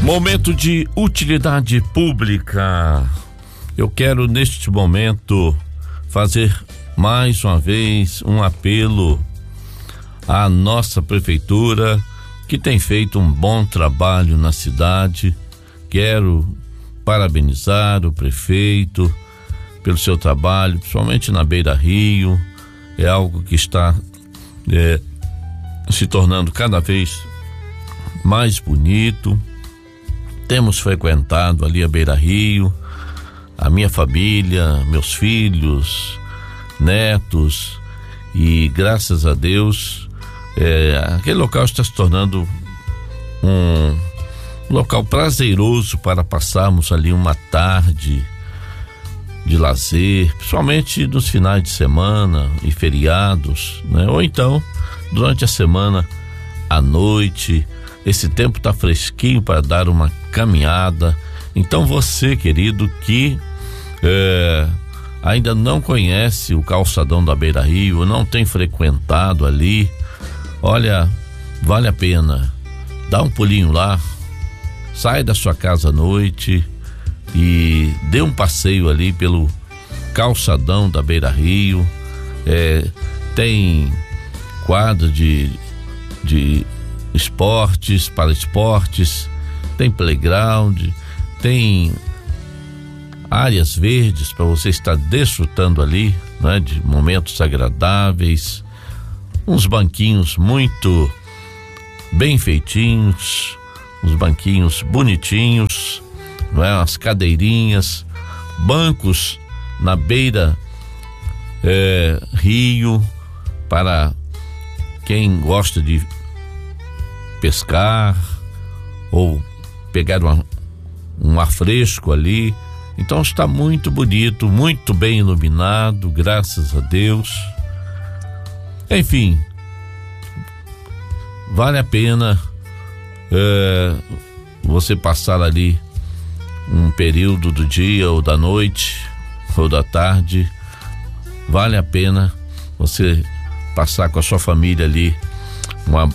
Momento de utilidade pública. Eu quero neste momento fazer mais uma vez um apelo à nossa prefeitura, que tem feito um bom trabalho na cidade. Quero parabenizar o prefeito pelo seu trabalho, principalmente na Beira Rio. É algo que está se tornando cada vez mais bonito. Temos frequentado ali a Beira Rio, a minha família, meus filhos, netos, e graças a Deus aquele local está se tornando um local prazeroso para passarmos ali uma tarde de lazer, principalmente nos finais de semana e feriados, né? Ou então durante a semana à noite. Esse tempo tá fresquinho para dar uma caminhada. Então você, querido, que ainda não conhece o calçadão da Beira Rio, não tem frequentado ali, olha, vale a pena. Dá um pulinho lá, sai da sua casa à noite e dê um passeio ali pelo calçadão da Beira Rio. Tem quadra de esportes, para esportes, tem playground, tem áreas verdes para você estar desfrutando ali, né, de momentos agradáveis, uns banquinhos muito bem feitinhos, uns banquinhos bonitinhos, não é? As cadeirinhas, bancos na beira rio, para quem gosta de pescar ou pegar um ar fresco ali. Então está muito bonito, muito bem iluminado, graças a Deus. Enfim, vale a pena você passar ali um período do dia ou da noite ou da tarde. Vale a pena você passar com a sua família ali uma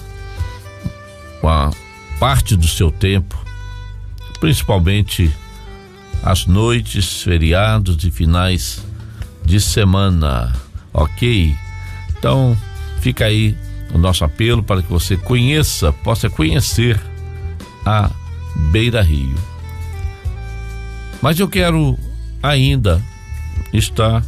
parte do seu tempo, principalmente as noites, feriados e finais de semana, ok? Então fica aí o nosso apelo para que você possa conhecer a Beira Rio. Mas eu quero ainda estar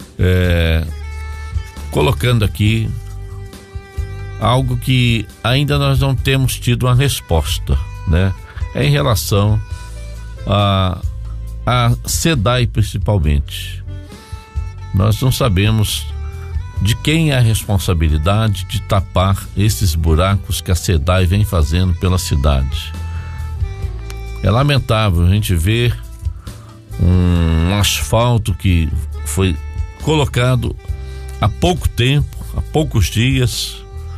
colocando aqui algo que ainda nós não temos tido uma resposta, né? Em relação a SEDAI, principalmente. Nós não sabemos de quem é a responsabilidade de tapar esses buracos que a SEDAI vem fazendo pela cidade. É lamentável a gente ver um asfalto que foi colocado há pouco tempo, há poucos dias,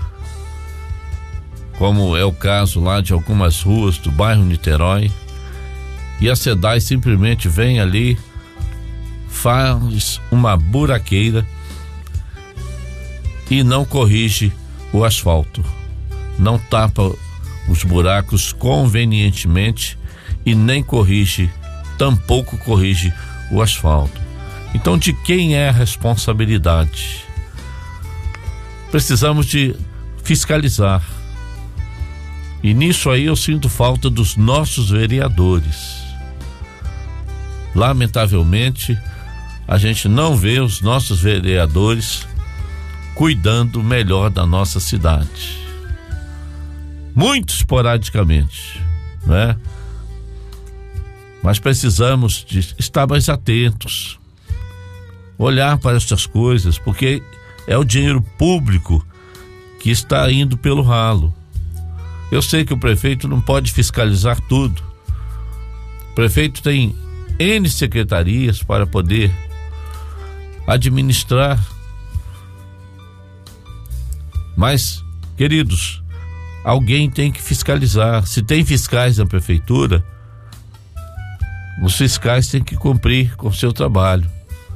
como é o caso lá de algumas ruas do bairro Niterói, e a SEDAI simplesmente vem ali, faz uma buraqueira e não corrige o asfalto, não tapa os buracos convenientemente e nem corrige, tampouco corrige o asfalto. Então, de quem é a responsabilidade? Precisamos de fiscalizar. E nisso aí eu sinto falta dos nossos vereadores. Lamentavelmente, a gente não vê os nossos vereadores cuidando melhor da nossa cidade. Muito esporadicamente, né? Mas precisamos de estar mais atentos, olhar para essas coisas, porque é o dinheiro público que está indo pelo ralo. Eu sei que o prefeito não pode fiscalizar tudo. O prefeito tem N secretarias para poder administrar. Mas, queridos, alguém tem que fiscalizar. Se tem fiscais na prefeitura, os fiscais têm que cumprir com o seu trabalho.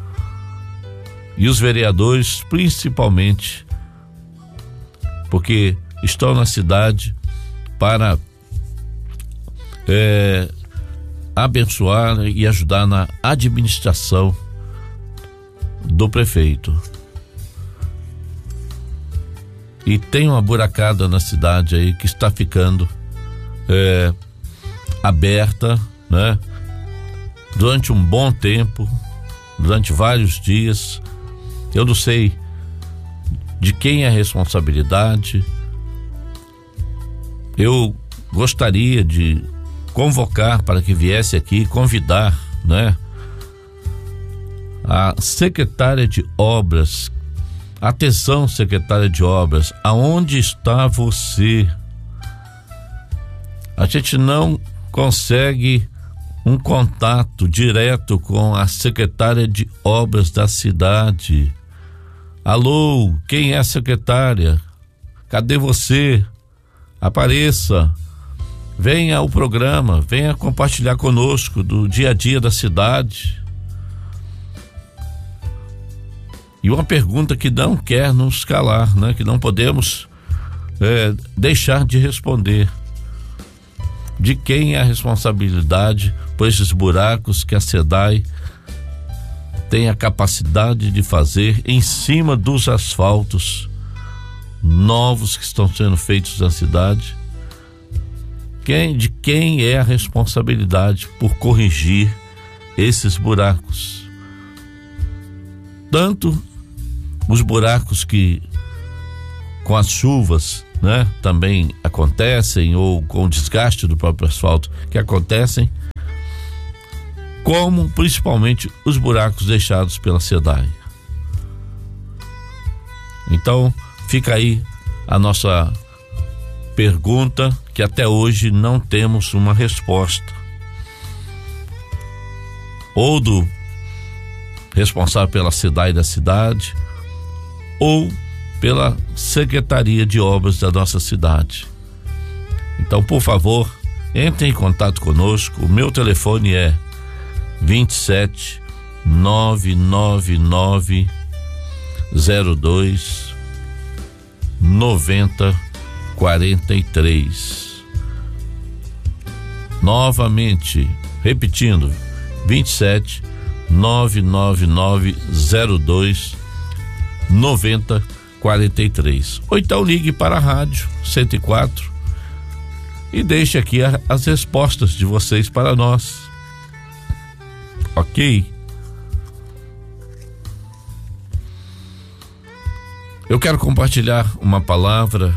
E os vereadores, principalmente, porque estão na cidade para abençoar e ajudar na administração do prefeito. E tem uma buracada na cidade aí que está ficando aberta, né? Durante um bom tempo, durante vários dias. Eu não sei de quem é a responsabilidade. Eu gostaria de convocar para que viesse aqui, convidar, né, a secretária de obras. Atenção, secretária de obras, aonde está você? A gente não consegue um contato direto com a secretária de obras da cidade. Alô, quem é a secretária? Cadê você? Apareça, venha ao programa, venha compartilhar conosco do dia a dia da cidade. E uma pergunta que não quer nos calar, né? Que não podemos deixar de responder. De quem é a responsabilidade por esses buracos que a SEDAI tem a capacidade de fazer em cima dos asfaltos novos que estão sendo feitos na cidade? De quem é a responsabilidade por corrigir esses buracos? Tanto os buracos que com as chuvas, né, também acontecem, ou com o desgaste do próprio asfalto que acontecem, como principalmente os buracos deixados pela SEDAI. Então fica aí a nossa pergunta, que até hoje não temos uma resposta, ou do responsável pela SEDAI da cidade, ou pela Secretaria de Obras da nossa cidade. Então, por favor, entre em contato conosco. O meu telefone é 27 999 02 90 43. Novamente, repetindo, 27 999 02 90 43. Ou então ligue para a rádio 104 e deixe aqui as respostas de vocês para nós. Ok? Eu quero compartilhar uma palavra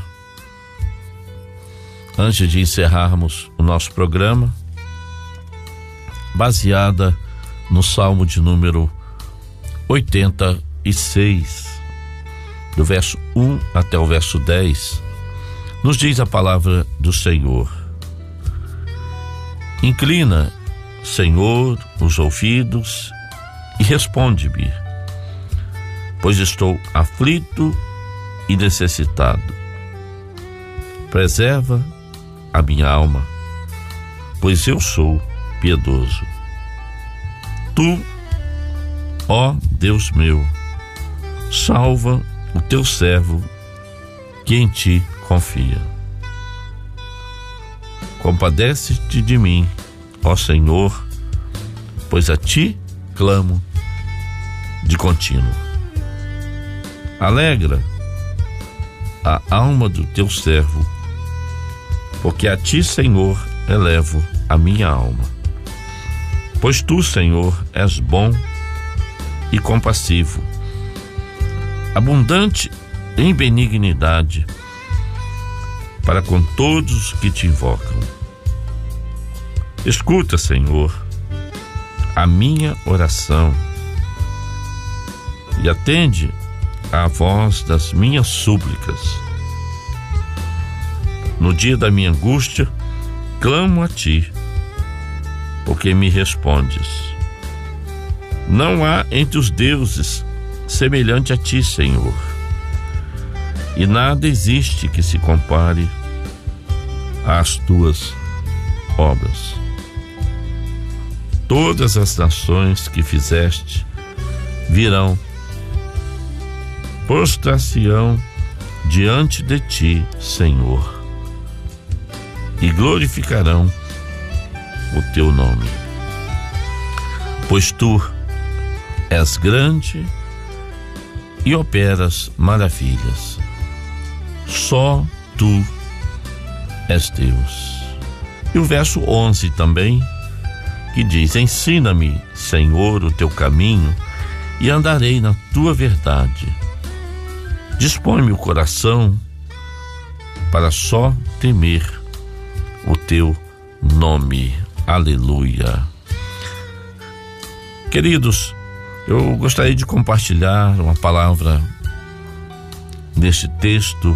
antes de encerrarmos o nosso programa, baseada no Salmo de número 86, do verso 1 até o verso 10, nos diz a palavra do Senhor: Inclina, Senhor, os ouvidos e responde-me, pois estou aflito e necessitado. Preserva a minha alma, pois eu sou piedoso. Tu, ó Deus meu, salva o teu servo que em ti confia. Compadece-te de mim, ó Senhor, pois a ti clamo de contínuo. Alegra a alma do teu servo, porque a ti, Senhor, elevo a minha alma. Pois tu, Senhor, és bom e compassivo, abundante em benignidade para com todos que te invocam. Escuta, Senhor, a minha oração e atende à voz das minhas súplicas. No dia da minha angústia, clamo a ti, porque me respondes. Não há entre os deuses semelhante a ti, Senhor, e nada existe que se compare às tuas obras. Todas as nações que fizeste virão, prostrar-se-ão diante de ti, Senhor, e glorificarão o teu nome. Pois tu és grande e operas maravilhas. Só tu és Deus. E o verso 11 também, que diz: ensina-me, Senhor, o teu caminho e andarei na tua verdade. Dispõe-me o coração para só temer o teu nome. Aleluia. Queridos, eu gostaria de compartilhar uma palavra neste texto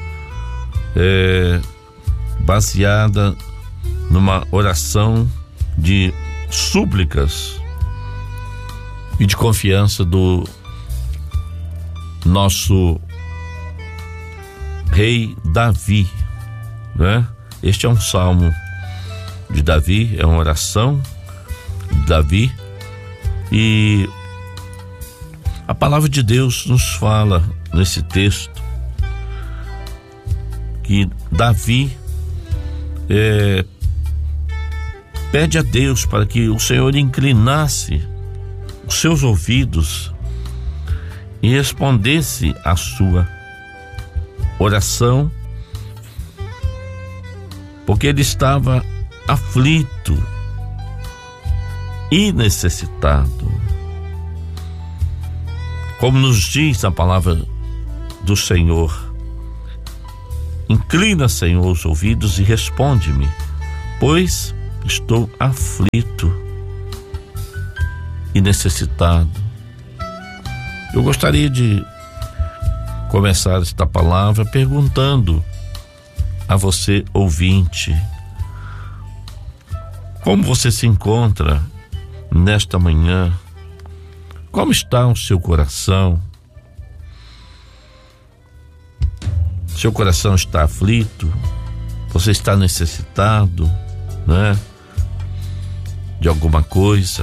baseada numa oração de súplicas e de confiança do nosso rei Davi, né? Este é um salmo de Davi, é uma oração de Davi, e a palavra de Deus nos fala nesse texto que Davi pede a Deus para que o Senhor inclinasse os seus ouvidos e respondesse à sua oração, porque ele estava aflito e necessitado. Como nos diz a palavra do Senhor: inclina, Senhor, os ouvidos e responde-me, pois estou aflito e necessitado. Eu gostaria de começar esta palavra perguntando a você, ouvinte, como você se encontra nesta manhã? Como está o seu coração? Seu coração está aflito? Você está necessitado, né, de alguma coisa?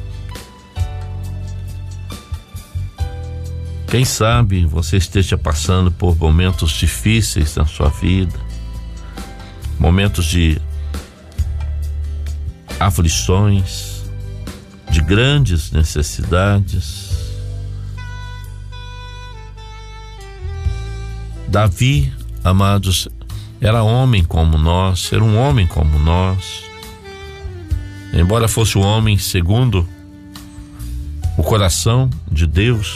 Quem sabe você esteja passando por momentos difíceis na sua vida, momentos de aflições, de grandes necessidades. Davi, amados, era homem como nós, era um homem como nós. Embora fosse um homem segundo o coração de Deus,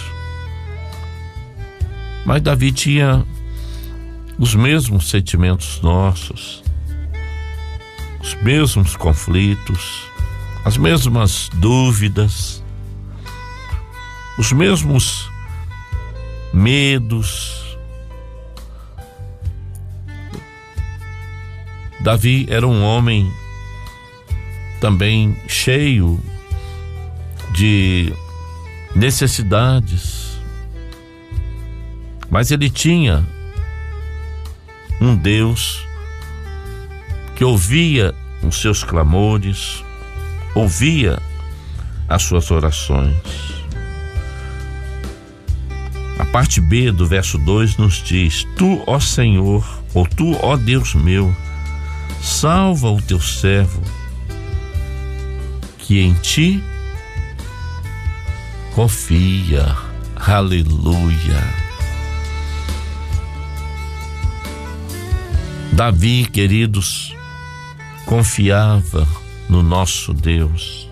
mas Davi tinha os mesmos sentimentos nossos, os mesmos conflitos, as mesmas dúvidas, os mesmos medos. Davi era um homem também cheio de necessidades, mas ele tinha um Deus que ouvia os seus clamores, ouvia as suas orações. A parte B do verso 2 nos diz: tu, ó Senhor, ou tu, ó Deus meu, salva o teu servo, que em ti confia. Aleluia. Davi, queridos, confiava no nosso Deus.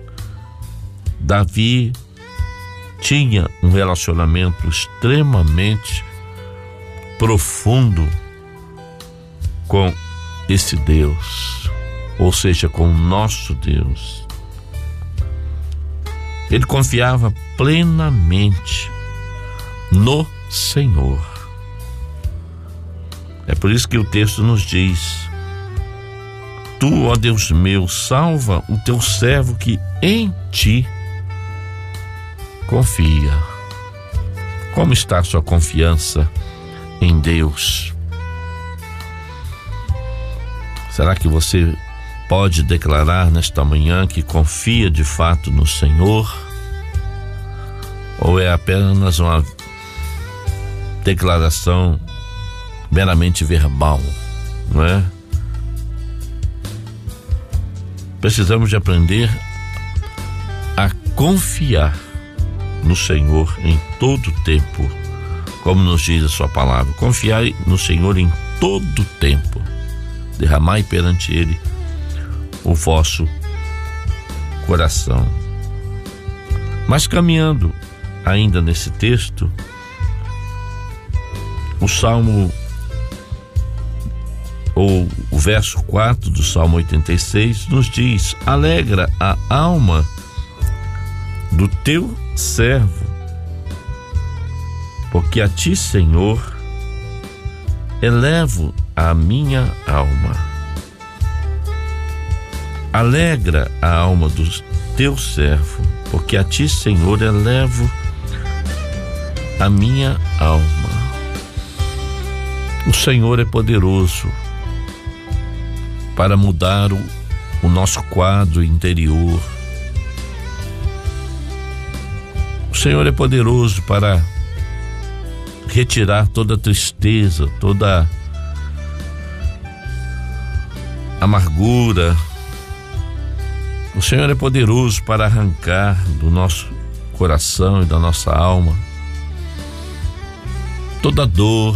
Davi tinha um relacionamento extremamente profundo com esse Deus, ou seja, com o nosso Deus. Ele confiava plenamente no Senhor. É por isso que o texto nos diz: tu, ó Deus meu, salva o teu servo que em ti confia. Como está a sua confiança em Deus? Será que você pode declarar nesta manhã que confia de fato no Senhor? Ou é apenas uma declaração meramente verbal, não é? precisamos de aprender a confiar no Senhor em todo o tempo, como nos diz a sua palavra. Confiai no Senhor em todo o tempo, derramai perante Ele o vosso coração. Mas caminhando ainda nesse texto, o Salmo, ou o verso 4 do Salmo 86 nos diz: alegra a alma do teu servo, porque a ti, Senhor, elevo a minha alma. Alegra a alma do teu servo, porque a ti, Senhor, elevo a minha alma. O Senhor é poderoso para mudar o nosso quadro interior. O Senhor é poderoso para retirar toda tristeza, toda amargura. O Senhor é poderoso para arrancar do nosso coração e da nossa alma toda dor,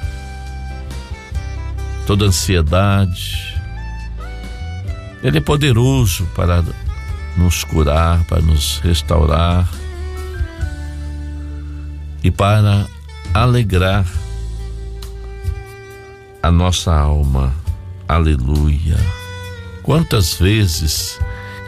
toda ansiedade. Ele é poderoso para nos curar, para nos restaurar e para alegrar a nossa alma. Aleluia! Quantas vezes